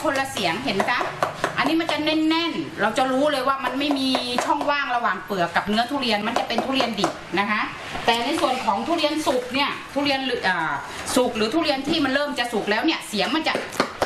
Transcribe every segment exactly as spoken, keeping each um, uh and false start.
คนละเสียงเห็นไหมคะอันนี้มันจะแน่นๆเราจะรู้เลยว่ามันไม่มีช่องว่างระหว่างเปลือกกับเนื้อทุเรียนมันจะเป็นทุเรียนดิบนะคะแต่ในส่วนของทุเรียนสุกเนี่ยทุเรียนสุกหรือทุเรียนที่มันเริ่มจะสุกแล้วเนี่ยเสียงมันจะ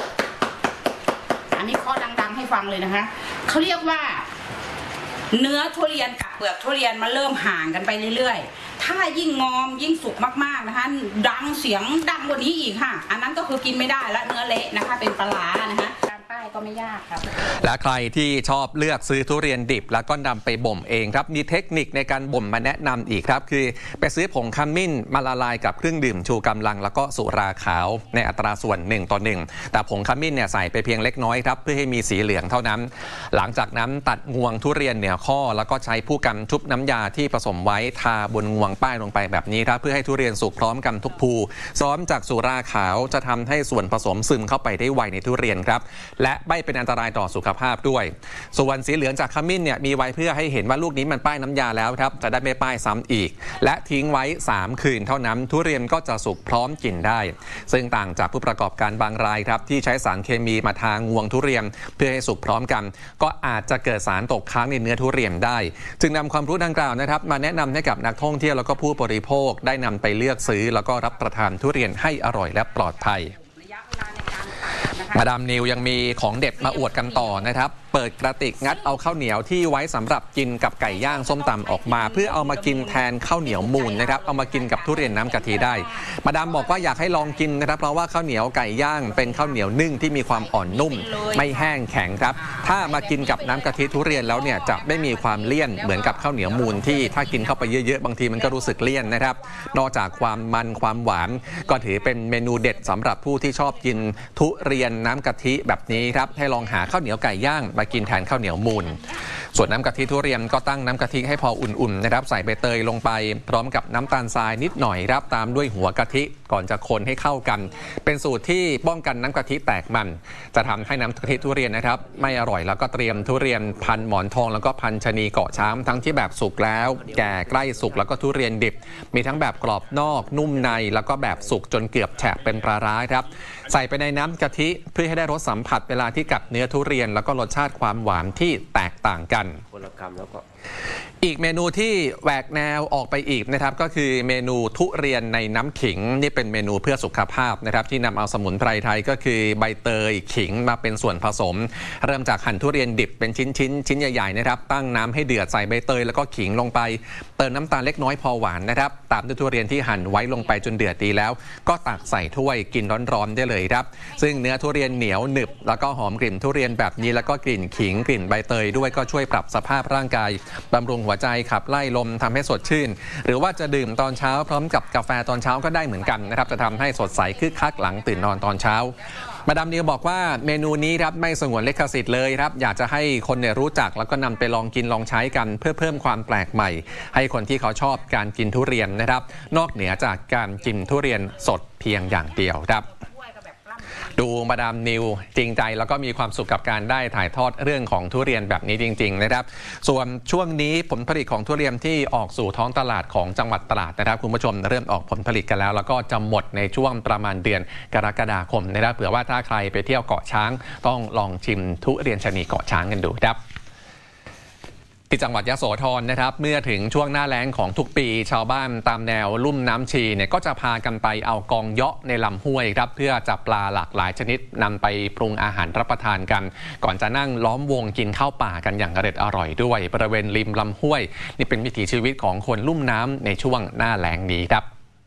อันนี้ข้อดังๆให้ฟังเลยนะคะเขาเรียกว่าเนื้อทุเรียนกับเปลือกทุเรียนมันเริ่มห่างกันไปเรื่อยๆถ้ายิ่งงอมยิ่งสุกมากๆนะคะดังเสียงดังกว่านี้อีกค่ะอันนั้นก็คือกินไม่ได้และเนื้อเละนะคะเป็นปลานะคะการป้ายก็ไม่ยากครับและใครที่ชอบเลือกซื้อทุเรียนดิบแล้วก็นำไปบ่มเองครับมีเทคนิคในการบ่มมาแนะนำอีกครับคือไปซื้อผงขมิ้นมาละลายกับเครื่องดื่มชูกำลังแล้วก็สุราขาวในอัตราส่วนหนึ่งต่อหนึ่งแต่ผงขมิ้นเนี่ยใส่ไปเพียงเล็กน้อยครับเพื่อให้มีสีเหลืองเท่านั้นหลังจากนั้นตัดงวงทุเรียนเหนือข้อแล้วก็ใช้ผู้กันชุบน้ำยาที่ผสมไว้ทาบนงวงป้ายลงไปแบบนี้ครับเพื่อให้ทุเรียนสุกพร้อมกันทุกภูซ้อมจากสุราขาวจะทำให้ส่วนผสมซึมเข้าไปได้ไวในทุเรียนครับและไม่เป็นอันตรายต่อสุขภาพด้วยส่วนสีเหลืองจากขมิ้นเนี่ยมีไว้เพื่อให้เห็นว่าลูกนี้มันป้ายน้ำยาแล้วครับจะได้ไม่ป้ายซ้ำอีกและทิ้งไว้สามคืนเท่านั้นทุเรียนก็จะสุกพร้อมกินได้ซึ่งต่างจากผู้ประกอบการบางรายครับที่ใช้สารเคมีมาทางวงทุเรียนเพื่อให้สุกพร้อมกันก็อาจจะเกิดสารตกค้างในเนื้อทุเรียนได้จึงนำความรู้ดังกล่าวนะครับมาแนะนำให้กับนักท่องเที่ยวแล้วก็ผู้บริโภคได้นำไปเลือกซื้อแล้วก็รับประทานทุเรียนให้อร่อยและปลอดภัยมาดามนิวยังมีของเด็ดมาอวดกันต่อนะครับเปิดกระติกงัดเอาข้าวเหนียวที่ไว้สำหรับกินกับไก่ย่างส้มตำออกมาเพื่อเอามากินแทนข้าวเหนียวมูนนะครับเอามากินกับทุเรียนน้ำกะทิได้มาดามบอกว่าอยากให้ลองกินนะครับเพราะว่าข้าวเหนียวไก่ย่างเป็นข้าวเหนียวนึ่งที่มีความอ่อนนุ่มไม่แห้งแข็งครับถ้ามากินกับน้ำกะทิทุเรียนแล้วเนี่ยจะไม่มีความเลี่ยนเหมือนกับข้าวเหนียวมูนที่ถ้ากินเข้าไปเยอะๆบางทีมันก็รู้สึกเลี่ยนนะครับนอกจากความมันความหวานก็ถือเป็นเมนูเด็ดสำหรับผู้ที่ชอบกินทุเรียนน้ำกะทิแบบนี้ครับให้ลองหาข้าวเหนียวไก่ย่างมากินแทนข้าวเหนียวมูนส่วนน้ำกะทิทุเรียนก็ตั้งน้ำกะทิให้พออุ่นๆนะครับใส่ใบเตยลงไปพร้อมกับน้ำตาลทรายนิดหน่อยครับตามด้วยหัวกะทิก่อนจะคนให้เข้ากันเป็นสูตรที่ป้องกันน้ำกะทิแตกมันจะทำให้น้ำกะทิทุเรียนนะครับไม่อร่อยแล้วก็เตรียมทุเรียนพันหมอนทองแล้วก็พันชะนีเกาะช้ำทั้งที่แบบสุกแล้วแก่ใกล้สุกแล้วก็ทุเรียนดิบมีทั้งแบบกรอบนอกนุ่มในแล้วก็แบบสุกจนเกือบแฉะเป็นปลาร้าครับใส่ไปในน้ำกะทิเพื่อให้ได้รสสัมผัสเวลาที่กัดเนื้อทุเรียนแล้วก็รสชาติความหวานที่แตกต่างกันคนละคำแล้วก็อีกเมนูที่แหวกแนวออกไปอีกนะครับก็คือเมนูทุเรียนในน้ำขิงนี่เป็นเมนูเพื่อสุขภาพนะครับที่นำเอาสมุนไพรไทยก็คือใบเตยขิงมาเป็นส่วนผสมเริ่มจากหั่นทุเรียนดิบเป็นชิ้นชิ้นชิ้นใหญ่ๆนะครับตั้งน้ำให้เดือดใส่ใบเตยแล้วก็ขิงลงไปเติมน้ำตาลเล็กน้อยพอหวานนะครับตามด้วยทุเรียนที่หั่นไว้ลงไปจนเดือดดีแล้วก็ตักใส่ถ้วยกินร้อนๆได้เลยครับซึ่งเนื้อทุเรียนเหนียวหนึบแล้วก็หอมกลิ่นทุเรียนแบบนี้แล้วก็กลิ่นขิงกลิ่นใบเตยด้วยก็ช่วยปรับสภาพร่างกายบำรุงหัวใจขับไล่ลมทำให้สดชื่นหรือว่าจะดื่มตอนเช้าพร้อมกับกาแฟตอนเช้าก็ได้เหมือนกันนะครับจะทำให้สดใสคึกคักหลังตื่นนอนตอนเช้ามาดามนิวบอกว่าเมนูนี้ครับไม่สงวนลิขสิทธิ์เลยครับอยากจะให้คนเนี่ยรู้จักแล้วก็นำไปลองกินลองใช้กันเพื่อเพิ่มความแปลกใหม่ให้คนที่เขาชอบการกินทุเรียนนะครับนอกเหนือจากการกินทุเรียนสดเพียงอย่างเดียวครับดูมาดามนิวจริงใจแล้วก็มีความสุขกับการได้ถ่ายทอดเรื่องของทุเรียนแบบนี้จริงๆนะครับส่วนช่วงนี้ผลผลิตของทุเรียนที่ออกสู่ท้องตลาดของจังหวัดตราดนะครับคุณผู้ชมเริ่มออกผลผลิตกันแล้วแล้วก็จะหมดในช่วงประมาณเดือนกรกฎาคมนะครับเผื่อว่าถ้าใครไปเที่ยวเกาะช้างต้องลองชิมทุเรียนชะนีเกาะช้างกันดูครับที่จังหวัดยโสธรนะครับเมื่อถึงช่วงหน้าแล้งของทุกปีชาวบ้านตามแนวลุ่มน้ำชีเนี่ยก็จะพากันไปเอากองเยาะในลำห้วยครับเพื่อจับปลาหลากหลายชนิดนำไปปรุงอาหารรับประทานกันก่อนจะนั่งล้อมวงกินข้าวป่ากันอย่างอร่อยอร่อยด้วยบริเวณริมลำห้วยนี่เป็นวิถีชีวิตของคนลุ่มน้ำในช่วงหน้าแล้งนี้ครับ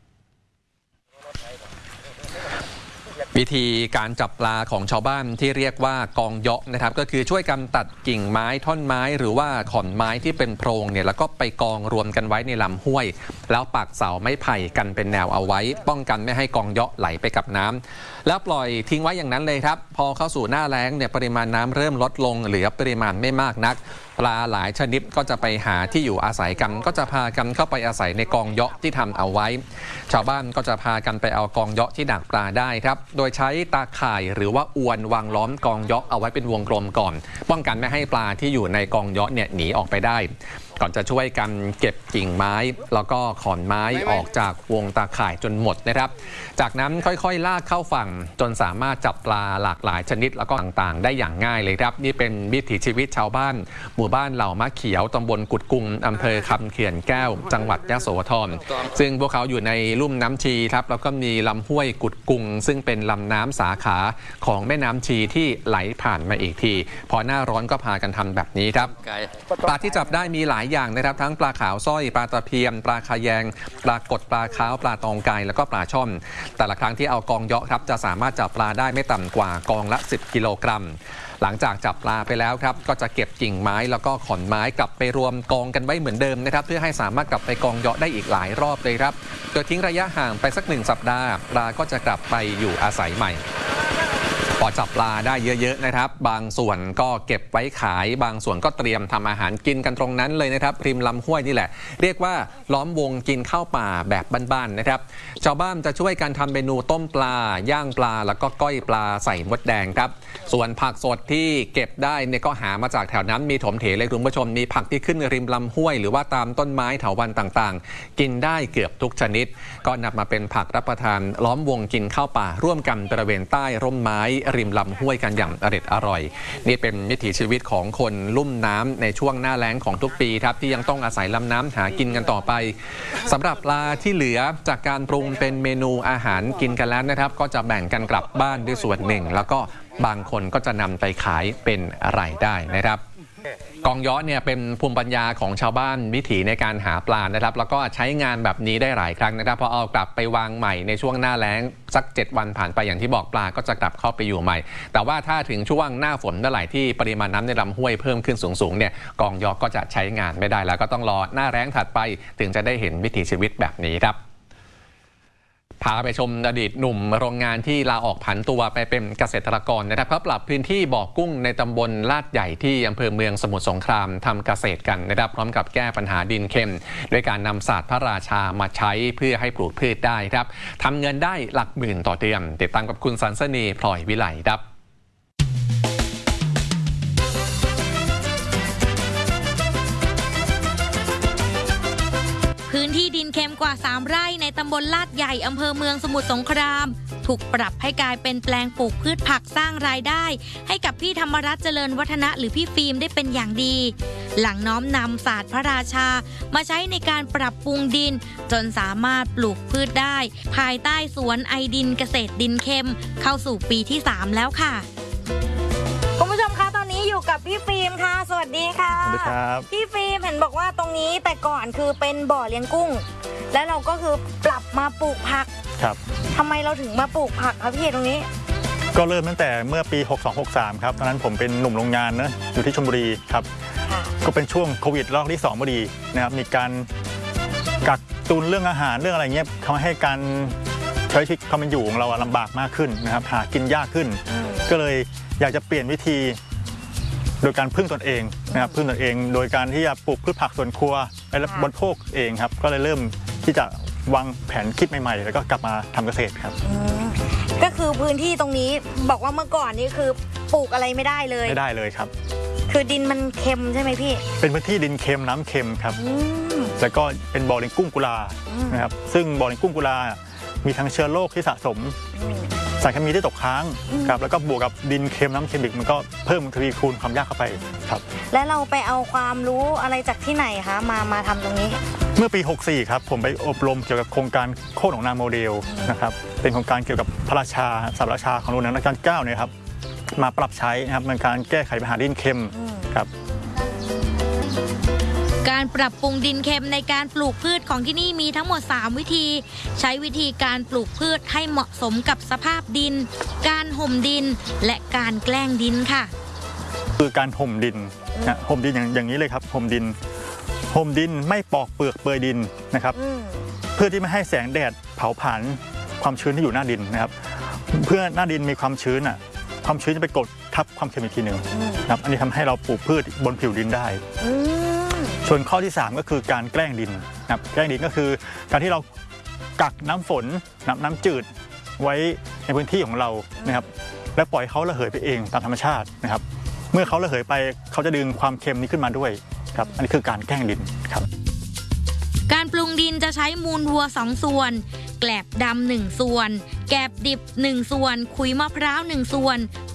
วิธีการจับปลาของชาวบ้านที่เรียกว่ากองเยาะนะครับก็คือช่วยกันตัดกิ่งไม้ท่อนไม้หรือว่าขอนไม้ที่เป็นโพรงเนี่ยแล้วก็ไปกองรวมกันไว้ในลำห้วยแล้วปักเสาไม้ไผ่กันเป็นแนวเอาไว้ป้องกันไม่ให้กองเยาะไหลไปกับน้ำแล้วปล่อยทิ้งไว้อย่างนั้นเลยครับพอเข้าสู่หน้าแล้งเนี่ยปริมาณน้ำเริ่มลดลงเหลือปริมาณไม่มากนักปลาหลายชนิดก็จะไปหาที่อยู่อาศัยกันก็จะพากันเข้าไปอาศัยในกองเยาะที่ทำเอาไว้ชาวบ้านก็จะพากันไปเอากองเยาะที่ดักปลาได้ครับโดยใช้ตาข่ายหรือว่าอวนวางล้อมกองเยาะเอาไว้เป็นวงกลมก่อนป้องกันไม่ให้ปลาที่อยู่ในกองเยาะเนี่ยหนีออกไปได้ก่อนจะช่วยกันเก็บกิ่งไม้แล้วก็ขอนไม้ออกจากวงตาข่ายจนหมดนะครับจากนั้นค่อยๆลากเข้าฝั่งจนสามารถจับปลาหลากหลายชนิดแล้วก็ต่างๆได้อย่างง่ายเลยครับนี่เป็นวิถีชีวิตชาวบ้านหมู่บ้านเหล่ามะเขียวตำบลกุดกุงอำเภอคำเขื่อนแก้วจังหวัดยโสธรซึ่งพวกเขาอยู่ในลุ่มน้ำชีครับแล้วก็มีลำห้วยกุดกุงซึ่งเป็นลำน้ำสาขาของแม่น้ำชีที่ไหลผ่านมาอีกทีพอหน้าร้อนก็พากันทำแบบนี้ครับปลาที่จับได้มีหลายอย่างนะครับทั้งปลาขาวสร้อยปลาตะเพียนปลาคาแยงปลากดปลาขาวปลาตองไก่แล้วก็ปลาช่อนแต่ละครั้งที่เอากองเยาะครับจะสามารถจับปลาได้ไม่ต่ำกว่ากองละสิบกิโลกรัมหลังจากจับปลาไปแล้วครับก็จะเก็บกิ่งไม้แล้วก็ขอนไม้กลับไปรวมกองกันไว้เหมือนเดิมนะครับเพื่อให้สามารถกลับไปกองเยาะได้อีกหลายรอบเลยครับโดยทิ้งระยะห่างไปสักหนึ่งสัปดาห์ปลาก็จะกลับไปอยู่อาศัยใหม่พอจับปลาได้เยอะๆนะครับบางส่วนก็เก็บไว้ขายบางส่วนก็เตรียมทำอาหารกินกันตรงนั้นเลยนะครับริมลำห้วยนี่แหละเรียกว่าล้อมวงกินข้าวป่าแบบบ้านๆนะครับชาวบ้านจะช่วยกันทำเมนูต้มปลาย่างปลาแล้วก็ก้อยปลาใส่มดแดงครับส่วนผักสดที่เก็บได้เนี่ยก็หามาจากแถวนั้นมีถมเถเลยคุณผู้ชมมีผักที่ขึ้นริมลำห้วยหรือว่าตามต้นไม้เถาวัลย์ต่างๆกินได้เกือบทุกชนิดก็นำมาเป็นผักรับประทานล้อมวงกินข้าวป่าร่วมกันบริเวณใต้ร่มไม้ริมลำห้วยกันอย่างอร่อยอร่อยนี่เป็นวิถีชีวิตของคนลุ่มน้ำในช่วงหน้าแล้งของทุกปีครับที่ยังต้องอาศัยลำน้ำหากินกันต่อไปสำหรับปลาที่เหลือจากการปรุงเป็นเมนูอาหารกินกันแล้วนะครับก็จะแบ่งกันกลับบ้านด้วยส่วนหนึ่งแล้วก็บางคนก็จะนำไปขายเป็นรายได้นะครับกองเยาะเนี่ยเป็นภูมิปัญญาของชาวบ้านวิถีในการหาปลานะครับแล้วก็ใช้งานแบบนี้ได้หลายครั้งนะครับพอเอากลับไปวางใหม่ในช่วงหน้าแล้งสักเจ็ดวันผ่านไปอย่างที่บอกปลาก็จะกลับเข้าไปอยู่ใหม่แต่ว่าถ้าถึงช่วงหน้าฝนเมื่อไหร่ที่ปริมาณน้ำในลำห้วยเพิ่มขึ้นสูงๆเนี่ยกองเยาะก็จะใช้งานไม่ได้แล้วก็ต้องรอหน้าแล้งถัดไปถึงจะได้เห็นวิถีชีวิตแบบนี้ครับพาไปชมอดีตหนุ่มโรงงานที่ลาออกผันตัวไปเป็นเกษตรกรนะครับเขาปรับพื้นที่บ่อกุ้งในตำบลลาดใหญ่ที่อำเภอเมืองสมุทรสงครามทำเกษตรกันนะครับพร้อมกับแก้ปัญหาดินเค็มโดยการนำศาสตร์พระราชามาใช้เพื่อให้ปลูกพืชได้ครับทำเงินได้หลักหมื่นต่อเดือนติดตามกับคุณสันสนีพลอยวิไลครับพื้นที่ดินเค็มกว่าสามไร่ในตำบลลาดใหญ่อำเภอเมืองสมุทรสงครามถูกปรับให้กลายเป็นแปลงปลูกพืชผักสร้างรายได้ให้กับพี่ธรรมรัตน์เจริญวัฒนะหรือพี่ฟิล์มได้เป็นอย่างดีหลังน้อมนำศาสตร์พระราชามาใช้ในการปรับปรุงดินจนสามารถปลูกพืชได้ภายใต้สวนไอดินเกษตรดินเค็มเข้าสู่ปีที่สามแล้วค่ะคุณผู้ชมคะตอนนี้อยู่กับพี่ฟิล์มค่ะสวัสดีค่ะสวัสดีครับพี่ฟิล์มเห็นบอกว่าตรงนี้แต่ก่อนคือเป็นบ่อเลี้ยงกุ้งแล้วเราก็คือปรับมาปลูกผักครับทำไมเราถึงมาปลูกผักครับพี่ตรงนี้ก็เริ่มตั้งแต่เมื่อปีหกสอง หกสามครับตอนนั้นผมเป็นหนุ่มโรงงานนะอยู่ที่ชลบุรีครับก็เป็นช่วงโควิดรอบที่สองพอดีนะครับมีการกักตุนเรื่องอาหารเรื่องอะไรเงี้ยทำให้การใช้ชีวิตความเป็นอยู่ของเราลำบากมากขึ้นนะครับหากินยากขึ้นก็เลยอยากจะเปลี่ยนวิธีโดยการพึ่งตนเองนะครับพึ่งตนเองโดยการที่จะปลูกพืชผักสวนครัวและบริโภคเองครับก็เลยเริ่มที่จะวางแผนคิดใหม่ๆแล้วก็กลับมาทำเกษตรครับก็คือพื้นที่ตรงนี้บอกว่าเมื่อก่อนนี่คือปลูกอะไรไม่ได้เลยไม่ได้เลยครับคือดินมันเค็มใช่ไหมพี่เป็นพื้นที่ดินเค็มน้ำเค็มครับแล้วก็เป็นบ่อเลี้ยงกุ้งกุลานะครับซึ่งบ่อเลี้ยงกุ้งกุลามีทั้งเชื้อโรคที่สะสมสารเคมีที่ตกค้างครับแล้วก็บวกกับดินเค็มน้ำเค็มอีกมันก็เพิ่มทวีคูณความยากเข้าไปครับและเราไปเอาความรู้อะไรจากที่ไหนคะมามาทำตรงนี้เมื่อปีหกสี่ครับผมไปอบรมเกี่ยวกับโครงการโคกหนองนาโมเดลนะครับเป็นโครงการเกี่ยวกับพระราชาศาสตร์ราชาของหลวงรัชกาลที่เก้าเนี่ยครับมาปรับใช้นะครับในการแก้ไขปัญหาดินเค็มครับการปรับปรุงดินเค็มในการปลูกพืชของที่นี่มีทั้งหมดสามวิธีใช้วิธีการปลูกพืชให้เหมาะสมกับสภาพดินการห่มดินและการแกล้งดินค่ะคือการห่มดินนะห่มดินอย่างอย่างนี้เลยครับห่มดินห่มดินไม่ปอกเปลือกเปลือยดินนะครับเพื่อที่ไม่ให้แสงแดดเผาผลาญความชื้นที่อยู่หน้าดินนะครับเพื่อหน้าดินมีความชื้นอ่ะความชื้นจะไปกดทับความเค็มอีกทีหนึ่งนะครับอันนี้ทำให้เราปลูกพืชบนผิวดินได้ส่วนข้อที่สามก็คือการแกล้งดินนะครับแกล้งดินก็คือการที่เรากักน้ำฝนน้ำน้ำจืดไว้ในพื้นที่ของเรานะครับและปล่อยเขาระเหยไปเองตามธรรมชาตินะครับเมื่อเขาระเหยไปเขาจะดึงความเค็มนี้ขึ้นมาด้วยครับอันนี้คือการแกล้งดินครับการปรุงดินจะใช้มูลวัวสองส่วนแกลบดำหนึ่งส่วนแกบดิบหนึ่งส่วนขุยมะพร้าวหนึ่งส่วน